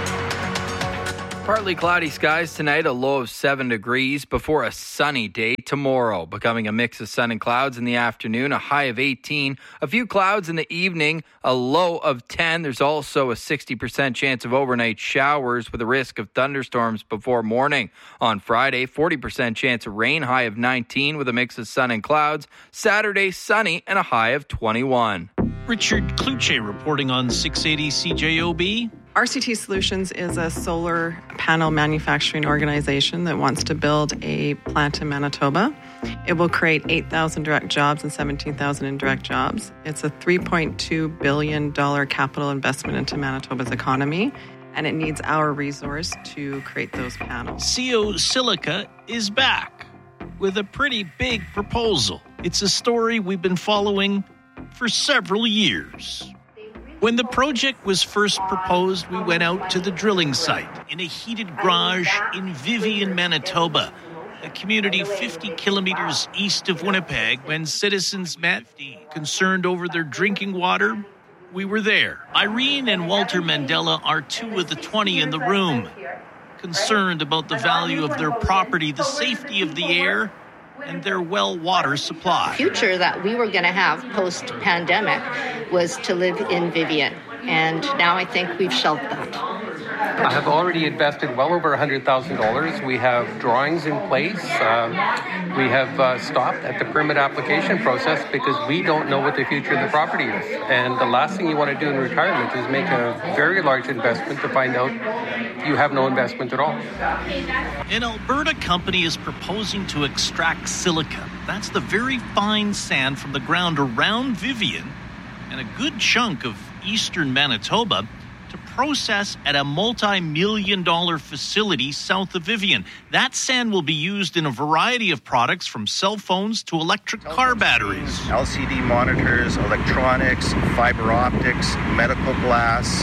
Partly cloudy skies tonight, a low of seven degrees before a sunny day tomorrow, becoming a mix of sun and clouds in the afternoon, a high of eighteen, a few clouds in the evening, a low of ten. There's also a sixty percent chance of overnight showers with a risk of thunderstorms before morning. On Friday, forty percent chance of rain, high of nineteen with a mix of sun and clouds. Saturday, sunny and a high of twenty-one. Richard Kluche reporting on six eighty C J O B. R C T Solutions is a solar panel manufacturing organization that wants to build a plant in Manitoba. It will create eight thousand direct jobs and seventeen thousand indirect jobs. It's a three point two billion dollars capital investment into Manitoba's economy, and it needs our resource to create those panels. C O Silica is back with a pretty big proposal. It's a story we've been following for several years. When the project was first proposed, we went out to the drilling site in a heated garage in Vivian, Manitoba, a community fifty kilometers east of Winnipeg. When citizens met, concerned over their drinking water, we were there. Irene and Walter Mandela are two of the twenty in the room, concerned about the value of their property, the safety of the air, and their well water supply. The future that we were going to have post-pandemic was to live in Vivian, and now I think we've shelved that. I have already invested well over one hundred thousand dollars. We have drawings in place. Um, we have uh, stopped at the permit application process because we don't know what the future of the property is. And the last thing you want to do in retirement is make a very large investment to find out you have no investment at all. An Alberta company is proposing to extract silica. That's the very fine sand from the ground around Vivian and a good chunk of eastern Manitoba to process at a multi-million dollar facility south of Vivian. That sand will be used in a variety of products from cell phones to electric car batteries. L C D monitors, electronics, fiber optics, medical glass,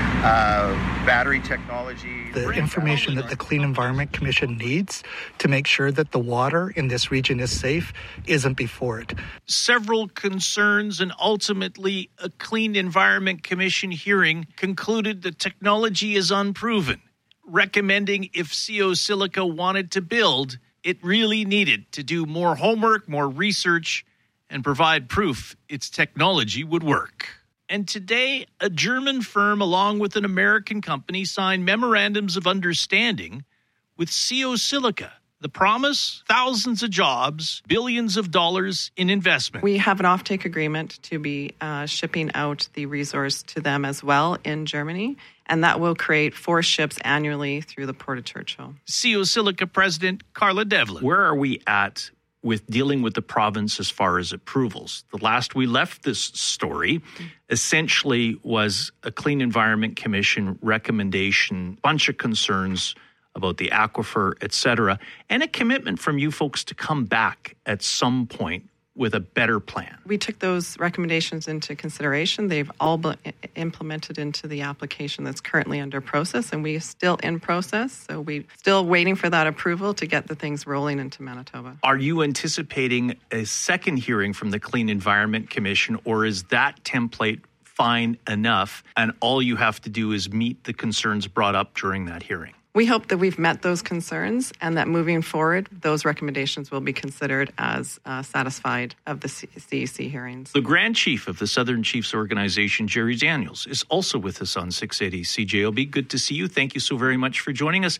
uh, battery technology. The information that the Clean Environment Commission needs to make sure that the water in this region is safe isn't before it. Several concerns and ultimately a Clean Environment Commission hearing concluded the technology is unproven, recommending if C O Silica wanted to build, it really needed to do more homework, more research, and provide proof its technology would work. And today, a German firm along with an American company signed memorandums of understanding with C O Silica. The promise, thousands of jobs, billions of dollars in investment. We have an offtake agreement to be uh, shipping out the resource to them as well in Germany, and that will create four ships annually through the Port of Churchill. C O Silica President Carla Devlin. Where are we at with dealing with the province as far as approvals? The last we left this story essentially was a Clean Environment Commission recommendation, bunch of concerns about the aquifer, et cetera, and a commitment from you folks to come back at some point with a better plan. We took those recommendations into consideration. They've all been implemented into the application that's currently under process, and we're still in process. So we're still waiting for that approval to get the things rolling into Manitoba. Are you anticipating a second hearing from the Clean Environment Commission, or is that template fine enough and all you have to do is meet the concerns brought up during that hearing? We hope that we've met those concerns and that moving forward, those recommendations will be considered as uh, satisfied of the C E C hearings. The Grand Chief of the Southern Chiefs Organization, Jerry Daniels, is also with us on six eighty C J O B. Good to see you. Thank you so very much for joining us.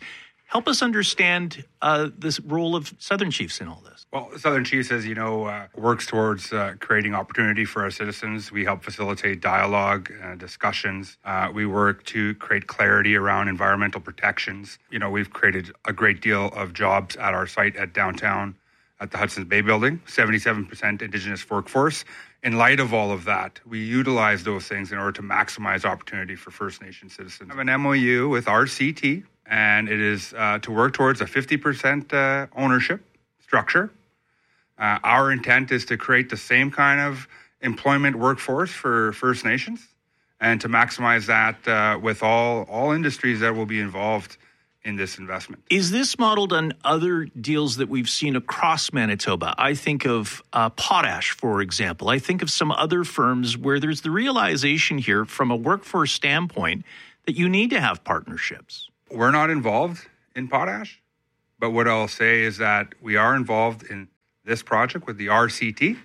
Help us understand uh, this role of Southern Chiefs in all this. Well, Southern Chiefs, as you know, uh, works towards uh, creating opportunity for our citizens. We help facilitate dialogue, uh, discussions. Uh, we work to create clarity around environmental protections. You know, we've created a great deal of jobs at our site at downtown at the Hudson's Bay Building, seventy-seven percent Indigenous workforce. In light of all of that, we utilize those things in order to maximize opportunity for First Nation citizens. I have an M O U with R C T, and it is uh, to work towards a fifty percent uh, ownership structure. Uh, our intent is to create the same kind of employment workforce for First Nations and to maximize that uh, with all, all industries that will be involved in this investment. Is this modeled on other deals that we've seen across Manitoba? I think of uh, Potash, for example. I think of some other firms where there's the realization here from a workforce standpoint that you need to have partnerships. We're not involved in Potash, but what I'll say is that we are involved in this project with the R C T,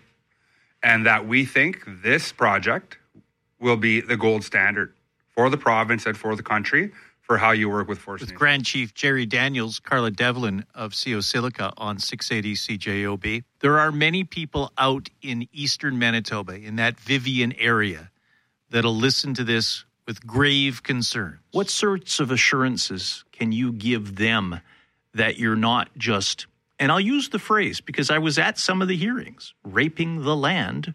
and that we think this project will be the gold standard for the province and for the country for how you work with First Nations. With Grand Chief Jerry Daniels, Carla Devlin of C O Silica on six eighty C J O B. There are many people out in eastern Manitoba, in that Vivian area, that'll listen to this with grave concern. What sorts of assurances can you give them that you're not just, and I'll use the phrase because I was at some of the hearings, raping the land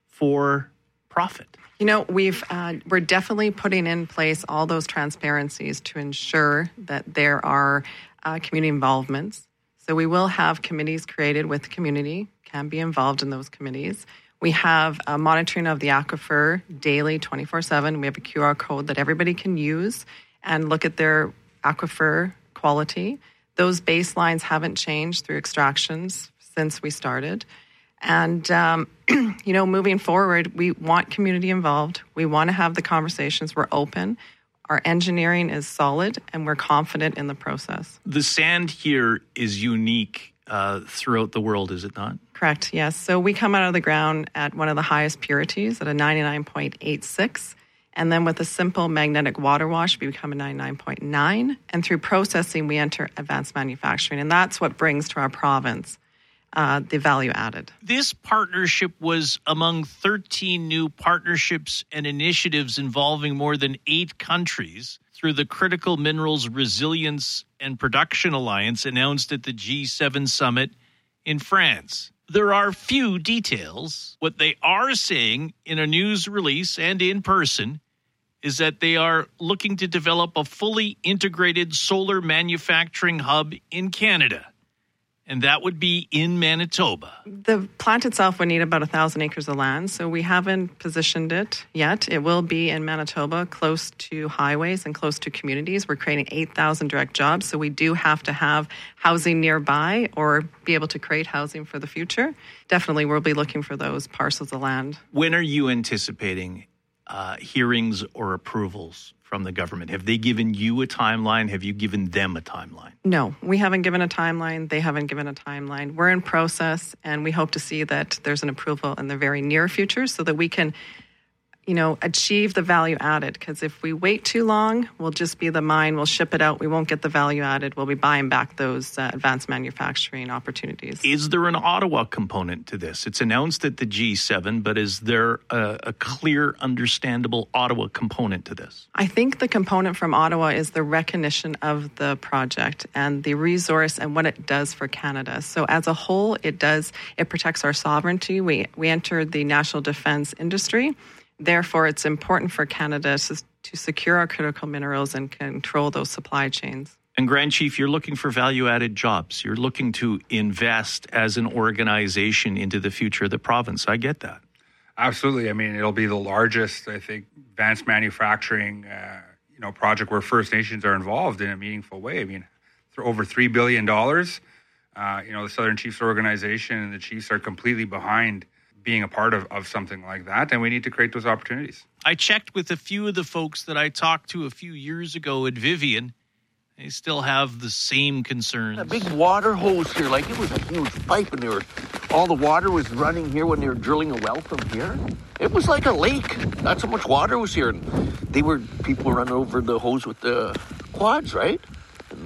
for profit? You know, we've uh, we're definitely putting in place all those transparencies to ensure that there are uh, community involvements. So we will have committees created with the community, can be involved in those committees. We have a monitoring of the aquifer daily, twenty-four seven. We have a Q R code that everybody can use and look at their aquifer quality. Those baselines haven't changed through extractions since we started. And, um, you know, moving forward, we want community involved. We want to have the conversations. We're open. Our engineering is solid, and we're confident in the process. The sand here is unique uh, throughout the world, is it not? Correct, yes. So we come out of the ground at one of the highest purities at a ninety-nine point eight six. And then with a simple magnetic water wash, we become a ninety-nine point nine. And through processing, we enter advanced manufacturing. And that's what brings to our province Uh, the value added. This partnership was among thirteen new partnerships and initiatives involving more than eight countries through the Critical Minerals Resilience and Production Alliance announced at the G seven summit in France. There are few details. What they are saying in a news release and in person is that they are looking to develop a fully integrated solar manufacturing hub in Canada. And that would be in Manitoba. The plant itself would need about one thousand acres of land, so we haven't positioned it yet. It will be in Manitoba, close to highways and close to communities. We're creating eight thousand direct jobs, so we do have to have housing nearby or be able to create housing for the future. Definitely, we'll be looking for those parcels of land. When are you anticipating uh, hearings or approvals from the government? Have they given you a timeline? Have you given them a timeline? No, we haven't given a timeline. They haven't given a timeline. We're in process, and we hope to see that there's an approval in the very near future so that we can, you know, achieve the value added. Because if we wait too long, we'll just be the mine. We'll ship it out. We won't get the value added. We'll be buying back those uh, advanced manufacturing opportunities. Is there an Ottawa component to this? It's announced at the G seven, but is there a, a clear, understandable Ottawa component to this? I think the component from Ottawa is the recognition of the project and the resource and what it does for Canada. So as a whole, it does, it protects our sovereignty. We, we entered the national defense industry. Therefore, it's important for Canada to, to secure our critical minerals and control those supply chains. And Grand Chief, you're looking for value-added jobs. You're looking to invest as an organization into the future of the province. I get that. Absolutely. I mean, it'll be the largest, I think, advanced manufacturing uh, you know, project where First Nations are involved in a meaningful way. I mean, for over three billion dollars, uh, you know, the Southern Chiefs organization and the Chiefs are completely behind being a part of, of something like that, and we need to create those opportunities. I checked with a few of the folks that I talked to a few years ago at Vivian. They still have the same concerns. A big water hose here, like it was a huge pipe, and there were, all the water was running here when they were drilling a well from here. It was like a lake. That's how much water was here. And they were, people were running over the hose with the quads, right? And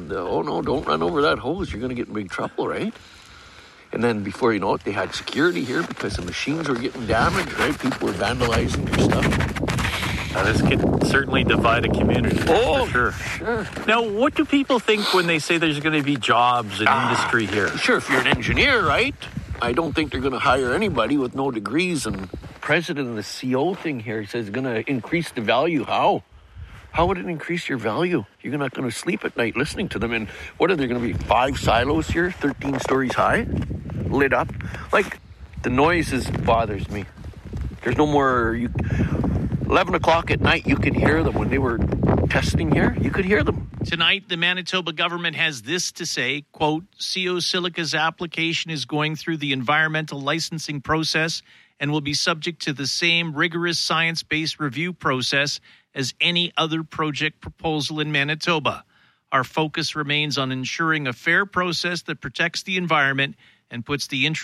And, uh, oh, no, don't run over that hose. You're going to get in big trouble, right? And then before you know it, they had security here because the machines were getting damaged, right? People were vandalizing their stuff. Now, this could certainly divide a community. Oh, for sure. sure. Now, what do people think when they say there's going to be jobs and Ah, industry here? Sure, if you're an engineer, right? I don't think they're going to hire anybody with no degrees. And president of the C O thing here, he says it's going to increase the value. How? How would it increase your value? You're not going to sleep at night listening to them. And what are there going to be? Five silos here, thirteen stories high, lit up? Like, the noises bothers me. There's no more... You, eleven o'clock at night, you could hear them. When they were testing here, you could hear them. Tonight, the Manitoba government has this to say, quote, C O Silica's application is going through the environmental licensing process and will be subject to the same rigorous science-based review process as any other project proposal in Manitoba. Our focus remains on ensuring a fair process that protects the environment and puts the interest